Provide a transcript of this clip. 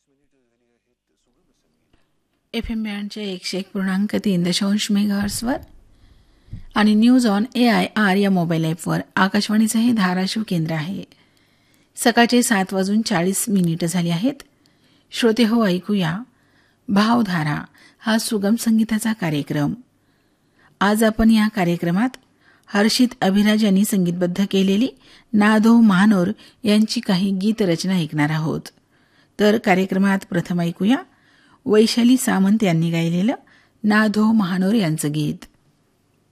FM बँडच्या 101.3 मेगाहर्ट्झवर आणि news on AIR या मोबाईल ॲपवर आकाशवाणीचं हे धाराशिव केंद्र आहे. सकाळचे 7:40 झाली आहेत. श्रोते हो, ऐकूया भावधारा हा सुगम संगीताचा कार्यक्रम. आज आपण या कार्यक्रमात हर्षित अभिराज यांनी संगीतबद्ध केलेली नादो महानोर यांची काही गीतरचना ऐकणार आहोत. तर कार्यक्रमात प्रथम ऐकूया वैशाली सामंत यांनी गायलेलं नादो महानोर यांचं गीत.